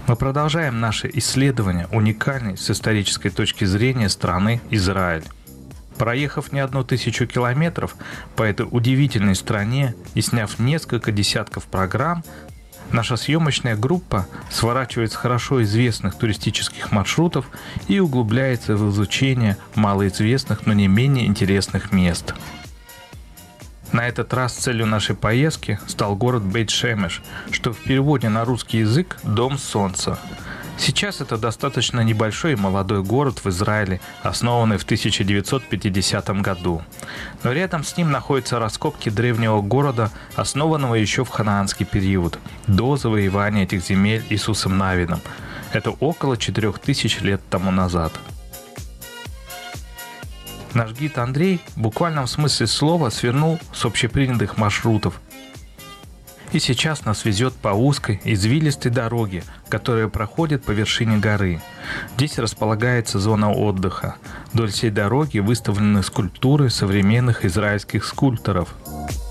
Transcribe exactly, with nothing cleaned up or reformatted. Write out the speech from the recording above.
Мы продолжаем наше исследование уникальной с исторической точки зрения страны Израиль. Проехав не одну тысячу километров по этой удивительной стране и сняв несколько десятков программ, наша съемочная группа сворачивает с хорошо известных туристических маршрутов и углубляется в изучение малоизвестных, но не менее интересных мест. На этот раз целью нашей поездки стал город Бейт-Шемеш, что в переводе на русский язык «Дом солнца». Сейчас это достаточно небольшой и молодой город в Израиле, основанный в тысяча девятьсот пятидесятом году. Но рядом с ним находятся раскопки древнего города, основанного еще в ханаанский период, до завоевания этих земель Иисусом Навином. Это около четырех тысяч лет тому назад. Наш гид Андрей в буквальном смысле слова свернул с общепринятых маршрутов. И сейчас нас везет по узкой, извилистой дороге, которая проходит по вершине горы. Здесь располагается зона отдыха. Вдоль всей дороги выставлены скульптуры современных израильских скульпторов.